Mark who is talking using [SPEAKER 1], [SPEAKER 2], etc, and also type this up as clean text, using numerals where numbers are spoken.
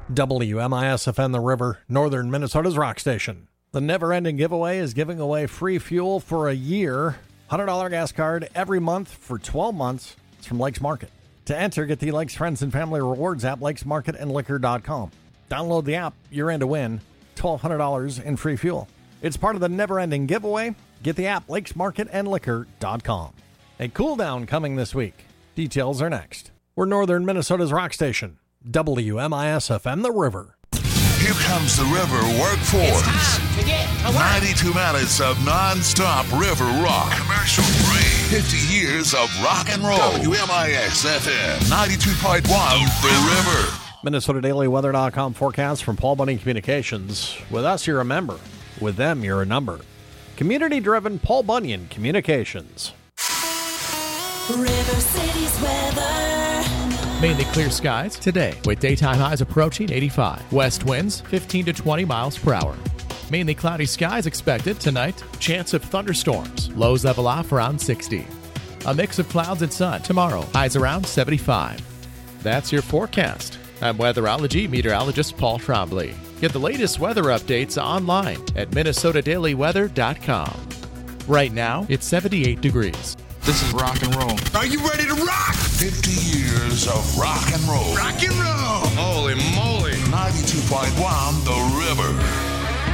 [SPEAKER 1] WMIS-FM The River, northern Minnesota's rock station. The Never Ending Giveaway is giving away free fuel for a year. $100 gas card every month for 12 months. It's from Lakes Market. To enter, get the Lakes Friends and Family Rewards app, lakesmarketandliquor.com. Download the app. You're in to win $1,200 in free fuel. It's part of the Never Ending Giveaway. Get the app, lakesmarketandliquor.com. A cool down coming this week. Details are next. We're northern Minnesota's rock station. WMIS-FM The River.
[SPEAKER 2] Here comes the River Workforce.
[SPEAKER 3] It's time to get to work.
[SPEAKER 2] 92 minutes of non-stop river rock. Commercial free. 50 years of rock and roll. WMIS-FM 92.1 The River.
[SPEAKER 1] MinnesotaDailyWeather.com forecast from Paul Bunyan Communications. With us, you're a member. With them, you're a number. Community-driven Paul Bunyan Communications.
[SPEAKER 4] River City's weather.
[SPEAKER 5] Mainly clear skies today with daytime highs approaching 85. West winds 15 to 20 miles per hour. Mainly cloudy skies expected tonight. Chance of thunderstorms. Lows level off around 60. A mix of clouds and sun tomorrow. Highs around 75. That's your forecast. I'm weatherology meteorologist Paul Trombley. Get the latest weather updates online at MinnesotaDailyWeather.com. Right now, it's 78 degrees.
[SPEAKER 6] This is rock and roll.
[SPEAKER 2] Are you ready to rock? 50 years of rock and roll.
[SPEAKER 6] Rock and roll! Holy moly!
[SPEAKER 2] 92.1 The River.